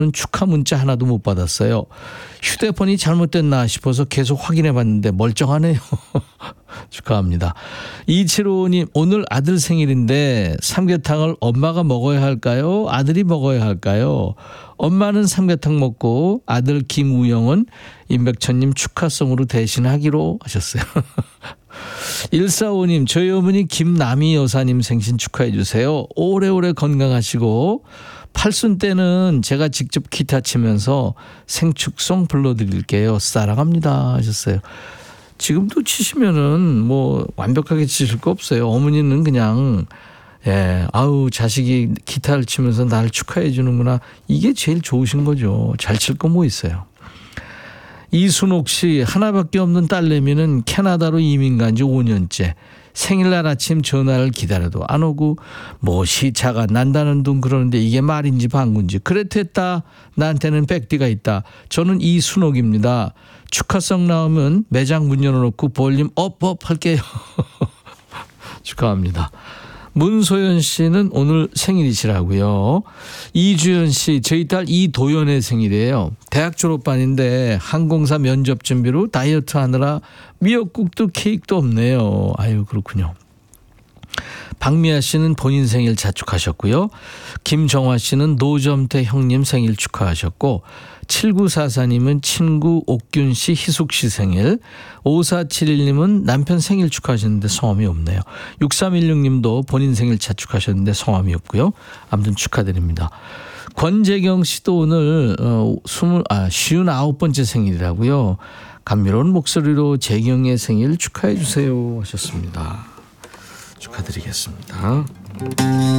축하 문자 하나도 못 받았어요. 휴대폰이 잘못됐나 싶어서 계속 확인해 봤는데 멀쩡하네요. 축하합니다. 2755님, 오늘 아들 생일인데 삼계탕을 엄마가 먹어야 할까요? 아들이 먹어야 할까요? 엄마는 삼계탕 먹고 아들 김우영은 임백천님 축하송으로 대신하기로 하셨어요. 145님, 저희 어머니 김남희 여사님 생신 축하해 주세요. 오래오래 건강하시고 팔순 때는 제가 직접 기타 치면서 생축송 불러드릴게요. 사랑합니다 하셨어요. 지금도 치시면은 뭐 완벽하게 치실 거 없어요. 어머니는 그냥 아우 자식이 기타를 치면서 나를 축하해 주는구나. 이게 제일 좋으신 거죠. 잘 칠 거 뭐 있어요. 이순옥 씨, 하나밖에 없는 딸내미는 캐나다로 이민 간 지 5년째. 생일날 아침 전화를 기다려도 안 오고 뭐 시차가 난다는 둥 그러는데 이게 말인지 방구인지. 그래 됐다. 나한테는 백디가 있다. 저는 이순옥입니다. 축하성 나오면 매장 문 열어놓고 볼륨 업업 할게요. 축하합니다. 문소연 씨는 오늘 생일이시라고요. 이주연 씨, 저희 딸 이도연의 생일이에요. 대학 졸업반인데 항공사 면접 준비로 다이어트 하느라 미역국도 케이크도 없네요. 아유, 그렇군요. 박미아 씨는 본인 생일 자축하셨고요. 김정화 씨는 노점태 형님 생일 축하하셨고, 7944님은 친구 옥균 씨, 희숙 씨 생일, 5471님은 남편 생일 축하하셨는데 성함이 없네요. 6316님도 본인 생일 자축하셨는데 성함이 없고요. 아무튼 축하드립니다. 권재경 씨도 오늘 59번째 생일이라고요. 감미로운 목소리로 재경의 생일 축하해 주세요 하셨습니다. 축하드리겠습니다.